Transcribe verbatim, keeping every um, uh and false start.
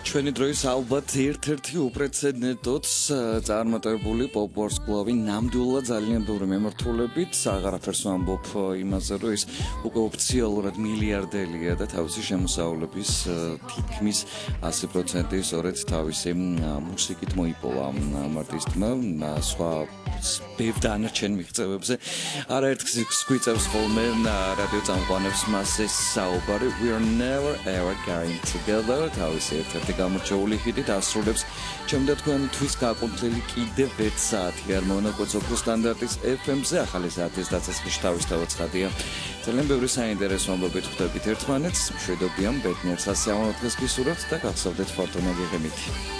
ჩვენი დროის ალბათ ერთ-ერთი უპრეცედენტოდ წარმატებული პოპ ვარსკვლავი ნამდვილად ძალიან ბევრი მემართულებით აღარაფერს ვამბობ იმაზე, რომ ის უკვე ოფიციალურად მილიარდელია და თავისი შემოსავლების თითქმის ასი პროცენტი სწორედ თავისი მუსიკით მოიპოვა ამ არტისტმა სხვა ბევრ დანარჩენ მიღწევებზე არაერთ გზის გვიწევს ხოლმე რადიო წამყვანებს მას ეს საუბარი We are never ever going together თავისი ერთ-ერთი გამორჩეული ჰიტი დასრულებს ჩემდა თქვენთვის გაკუთვნილი კიდევ ერთ საათი არ მონაკვეთო სტანდარტის ეფ ემ-ზე ახალი საათის დაცესხის თავის თავაცხადია ძალიან ბევრი საინტერესო ამბებით ხვდებით ერთმანეთს მშვიდობიან ბედნიერს ასეამოვნო დღეს გისურვებთ და გახსოვდეთ ფორტუნა გიღემით